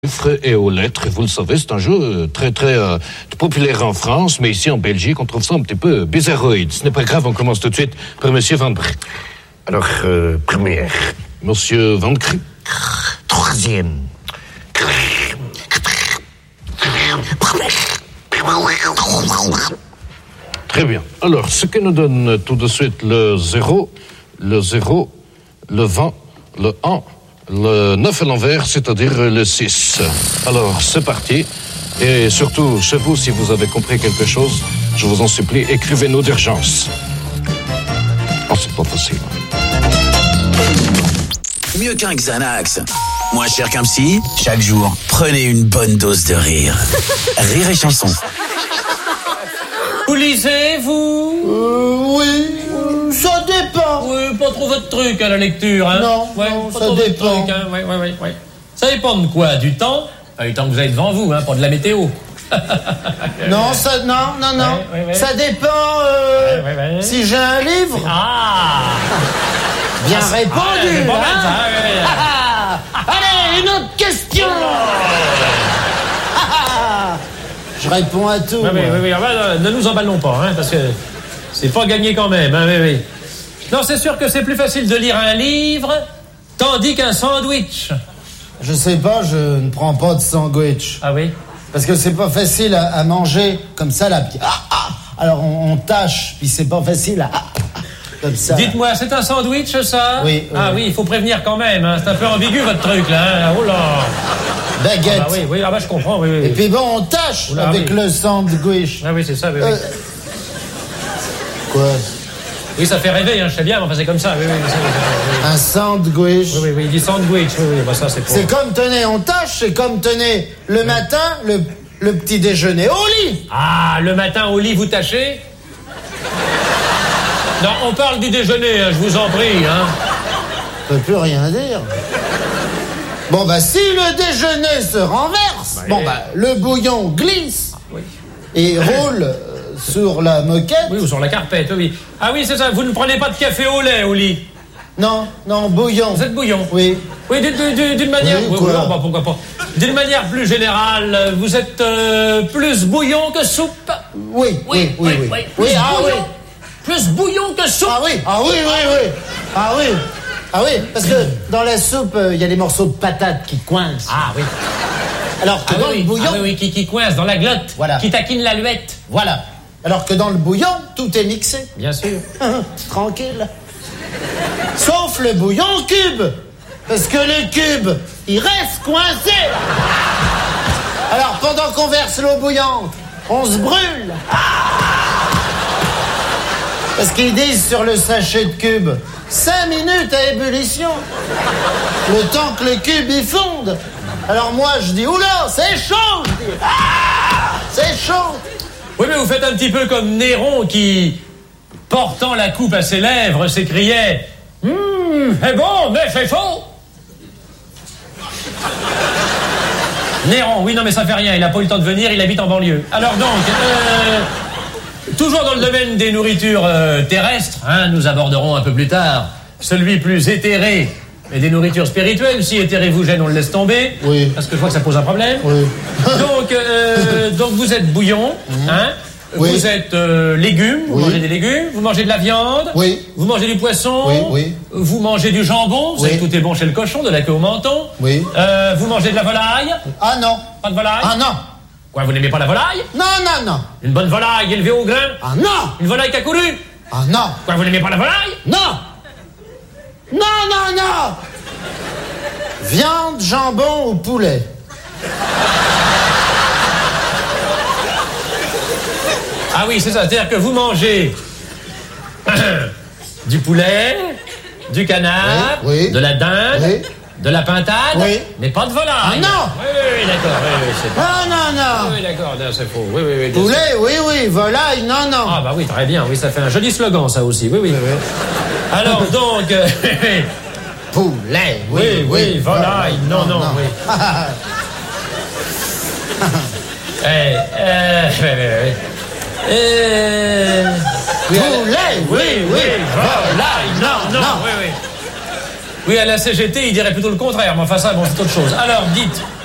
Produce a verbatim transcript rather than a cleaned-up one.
chiffres et aux lettres, et vous le savez, c'est un jeu très très euh, populaire en France, mais ici en Belgique, on trouve ça un petit peu bizarroïde. Ce n'est pas grave, on commence tout de suite par Monsieur Van Brugge. Alors, euh, première, Monsieur Van Brugge. Troisième. Très bien. Alors, ce qui nous donne tout de suite le zéro, le zéro, le vingt, le un, le neuf à l'envers, c'est-à-dire le six. Alors, c'est parti. Et surtout, chez vous, si vous avez compris quelque chose, je vous en supplie, écrivez-nous d'urgence. Oh, c'est pas facile. Mieux qu'un Xanax. Moins cher qu'un psy. Chaque jour, prenez une bonne dose de rire. Rire et chanson. Vous lisez, vous Euh, oui, euh, ça dépend. Oui, pas trop votre truc à la lecture, hein. Non, ouais, non, pas ça trop votre dépend. truc, hein. Ouais, ouais, ouais, ouais. Ça dépend de quoi? Du temps? Ah, du temps que vous avez devant vous, hein, pas de la météo. Non, ça, non, non, non. Ouais, ouais, ouais. Ça dépend, euh, Ouais, ouais, ouais. si j'ai un livre. Ah Bien Ah, répondu, c'est pas mal, hein. ça, ouais, ouais. Ah, ah. Allez, une autre question. Ah, ah. Je réponds à tout. Oui, oui, moi. oui, oui. Ah, bah, ne nous emballons pas, hein, parce que c'est pas gagné quand même, hein, oui, oui. Non, c'est sûr que c'est plus facile de lire un livre tandis qu'un sandwich. Je sais pas, je ne prends pas de sandwich. Ah oui? Parce que c'est pas facile à, à manger comme ça, là. Puis, ah, ah. Alors on, on tâche, puis c'est pas facile à... Ah, ah, comme ça. Dites-moi, c'est un sandwich, ça? Oui, oui. Ah oui, il faut prévenir quand même, hein. C'est un peu ambigu, votre truc, là, hein. Oh là. Baguette. Ah bah oui, oui, ah bah je comprends, oui, oui. Et puis bon, on tâche Oula, avec oui. le sandwich. Ah oui, c'est ça, oui, oui. Euh, Quoi? Oui, ça fait rêver, hein, je sais bien, mais enfin c'est comme ça, oui, oui, oui, oui, Un sandwich. oui, oui, oui, il dit sandwich, oui, oui, bah ça c'est pour... C'est comme, tenez, on tâche, c'est comme, tenez, le matin, le, le petit déjeuner au lit. Ah, le matin au lit, vous tâchez? Non, on parle du déjeuner, hein, je vous en prie, hein. Ça peut plus rien dire. Bon, bah, si le déjeuner se renverse, Bah, bon, et- bah, le bouillon glisse Oui. et roule euh, sur la moquette. Oui, ou sur la carpette, oui. Ah oui, c'est ça, vous ne prenez pas de café au lait au lit. Non, non, bouillon. Vous êtes bouillon. Oui. Oui, d'une- d'une d'une manière... Oui, quoi non, bah, pourquoi pas. D'une manière plus générale, vous êtes euh, plus bouillon que soupe? Oui, oui, oui, oui. Plus ah oui. bouillon, plus bouillon que soupe. Ah oui, ah oui, oui, oui. Ah oui. Ah oui, parce que dans la soupe, il y a des morceaux de patates qui coincent. Ah oui. Alors que Ah dans oui, le bouillon, ah oui, oui, qui, qui coince dans la glotte, Voilà. qui taquine la luette. voilà. Alors que dans le bouillon, tout est mixé. Bien sûr. Tranquille. Sauf le bouillon cube. Parce que le cube, il reste coincé. Alors pendant qu'on verse l'eau bouillante, on se brûle. Parce qu'ils disent sur le sachet de cube, cinq minutes à ébullition. Le temps que le cube y fonde. Alors moi je dis, oula, c'est chaud. Je dis, ah, c'est chaud. Oui, mais vous faites un petit peu comme Néron qui, portant la coupe à ses lèvres, s'écriait « Hum, c'est bon, mais c'est faux !» Néron, oui, non, mais ça fait rien, il n'a pas eu le temps de venir, il habite en banlieue. Alors donc, euh, toujours dans le domaine des nourritures euh, terrestres, hein, nous aborderons un peu plus tard celui plus éthéré, mais des nourritures spirituelles. Si éthéré vous gêne, on le laisse tomber. Oui. Parce que je vois que ça pose un problème. Oui. Donc, euh, donc vous êtes bouillon, hein. Oui. Vous êtes euh, légumes, vous Oui. mangez des légumes, vous mangez de la viande, Oui. vous mangez du poisson, Oui, oui. vous mangez du jambon, vous Oui. savez que tout est bon chez le cochon, de la queue au menton. Oui. Euh, vous mangez de la volaille, Ah non. pas de volaille. Ah non. Quoi, vous n'aimez pas la volaille? Non, non, non. Une bonne volaille élevée au grain, Ah non. une volaille qui a couru. Ah non. Quoi, vous n'aimez pas la volaille? Non. Non, non, non. Viande, jambon ou poulet? Ah oui, c'est ça, c'est-à-dire que vous mangez du poulet, du canard, Oui, oui. de la dinde, Oui. de la pintade, Oui. mais pas de volaille. Ah non. Oui, oui, oui, d'accord, oui, oui, c'est pas... Non, non, non. Oui, oui, d'accord, non, c'est faux. Oui, oui, oui. bien sûr. Poulet, oui, oui. Volaille, non, non. Ah bah oui, très bien, oui, ça fait un joli slogan, ça aussi, oui, oui. Alors donc, euh, Poulet, oui, oui, oui, volaille, non, non, oui. Eh, euh, oui, oui, oui. Euh, oui, à la- Poulet, oui, oui. volaille, non, non, non. oui, oui. Oui, à la C G T, il dirait plutôt le contraire, mais enfin ça, bon, c'est autre chose. Alors, dites,